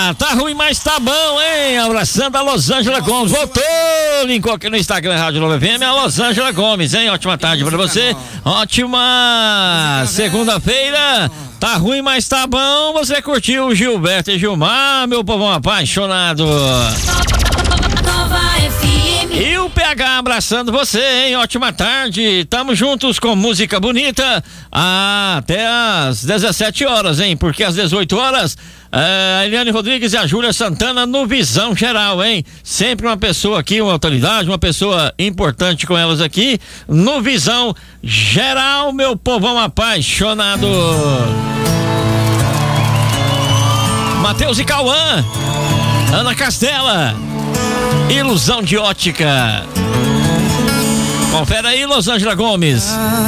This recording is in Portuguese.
Tá ruim, mas tá bom, hein? Abraçando a Rosângela Gomes. Voltou, linkou aqui no Instagram Rádio Nova FM, a Rosângela Gomes, hein? Ótima tarde pra você. Ótima segunda-feira. Tá ruim, mas tá bom. Você curtiu o Gilberto e Gilmar, meu povão apaixonado. E o PH abraçando você, hein? Ótima tarde. Tamo juntos com música bonita até às 17 horas, hein? Porque às 18 horas a Eliane Rodrigues e a Júlia Santana no Visão Geral, hein? Sempre uma pessoa aqui, uma autoridade, uma pessoa importante com elas aqui no Visão Geral, meu povão apaixonado. Matheus e Cauã, Ana Castela, Ilusão de Ótica. Confere aí, Rosângela Gomes.